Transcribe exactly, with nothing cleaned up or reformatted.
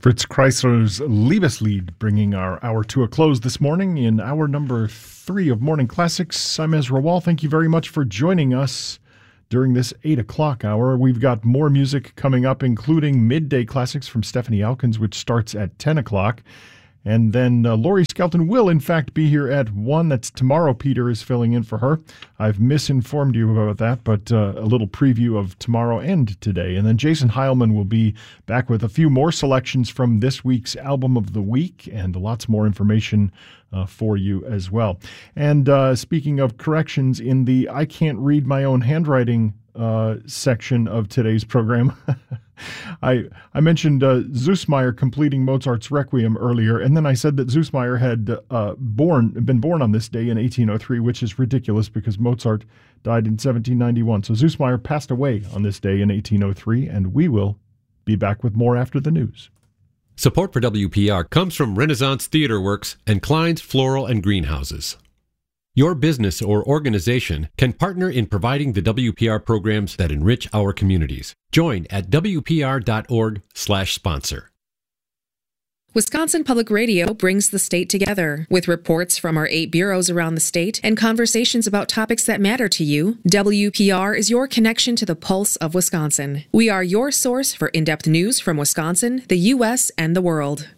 Fritz Kreisler's Liebeslied, bringing our hour to a close this morning in hour number three of Morning Classics. I'm Ezra Wall. Thank you very much for joining us during this eight o'clock hour. We've got more music coming up, including Midday Classics from Stephanie Alkins, which starts at ten o'clock. And then uh, Laurie Skelton will, in fact, be here at one. That's tomorrow. Peter is filling in for her. I've misinformed you about that, but uh, a little preview of tomorrow and today. And then Jason Heilman will be back with a few more selections from this week's Album of the Week and lots more information uh, for you as well. And uh, speaking of corrections, in the I Can't Read My Own Handwriting uh, section of today's program, I I mentioned uh, Süssmayr completing Mozart's Requiem earlier, and then I said that Süssmayr had uh, born been born on this day in eighteen oh three, which is ridiculous because Mozart died in seventeen ninety-one. So Süssmayr passed away on this day in eighteen oh three, and we will be back with more after the news. Support for W P R comes from Renaissance Theater Works and Klein's Floral and Greenhouses. Your business or organization can partner in providing the W P R programs that enrich our communities. Join at W P R dot org slash sponsor. Wisconsin Public Radio brings the state together. With reports from our eight bureaus around the state and conversations about topics that matter to you, W P R is your connection to the pulse of Wisconsin. We are your source for in-depth news from Wisconsin, the U S, and the world.